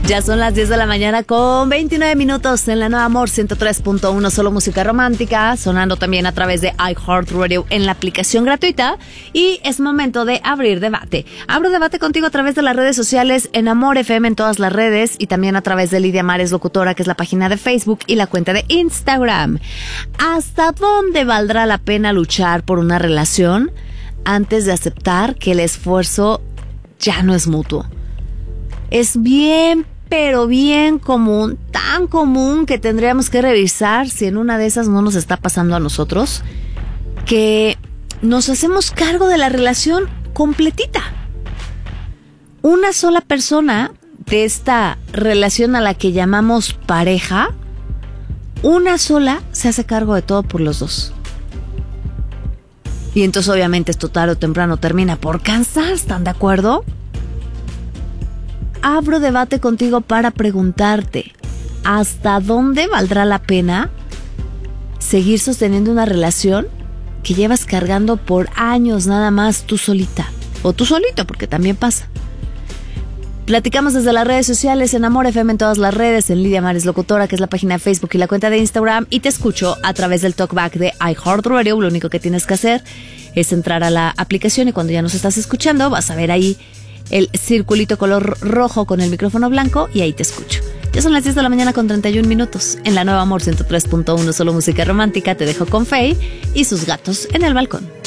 Ya son las 10 de la mañana con 29 minutos en la Nueva Amor 103.1, solo música romántica, sonando también a través de iHeartRadio en la aplicación gratuita. Y es momento de abrir debate. Abro debate contigo a través de las redes sociales en Amor FM en todas las redes y también a través de Lidia Mares Locutora, que es la página de Facebook y la cuenta de Instagram. ¿Hasta dónde valdrá la pena luchar por una relación antes de aceptar que el esfuerzo ya no es mutuo? Es bien, pero bien común, tan común que tendríamos que revisar si en una de esas no nos está pasando a nosotros, que nos hacemos cargo de la relación completita. Una sola persona de esta relación a la que llamamos pareja, una sola se hace cargo de todo por los dos. Y entonces obviamente esto tarde o temprano termina por cansar, ¿están de acuerdo? Abro debate contigo para preguntarte, ¿hasta dónde valdrá la pena seguir sosteniendo una relación que llevas cargando por años nada más tú solita? O tú solito, porque también pasa. Platicamos desde las redes sociales, en Amor FM en todas las redes, en Lidia Mares Locutora, que es la página de Facebook y la cuenta de Instagram, y te escucho a través del talkback de iHeartRadio. Lo único que tienes que hacer es entrar a la aplicación y cuando ya nos estás escuchando vas a ver ahí el circulito color rojo con el micrófono blanco y ahí te escucho. Ya son las 10 de la mañana con 31 minutos. En la Nueva Amor 103.1, solo música romántica, te dejo con Faye y sus gatos en el balcón.